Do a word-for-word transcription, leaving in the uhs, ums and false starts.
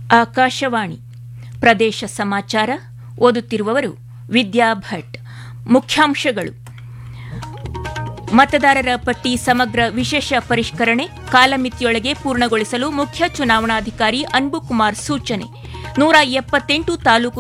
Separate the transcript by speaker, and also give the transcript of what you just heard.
Speaker 1: ಆಕಾಶವಾಣಿ ಪ್ರದೇಶ ಸಮಾಚಾರ ಓದುತ್ತಿರುವವರು ವಿದ್ಯಾ ಭಟ್. ಮುಖ್ಯಾಂಶಗಳು: ಮತದಾರರ ಪಟ್ಟಿ ಸಮಗ್ರ ವಿಶೇಷ ಪರಿಷ್ಕರಣೆ ಕಾಲಮಿತಿಯೊಳಗೆ ಪೂರ್ಣಗೊಳಿಸಲು ಮುಖ್ಯ ಚುನಾವಣಾಧಿಕಾರಿ ಅನ್ಬುಕುಮಾರ್ ಸೂಚನೆ. ನೂರ ಎಪ್ಪತ್ತೆಂಟು ತಾಲೂಕು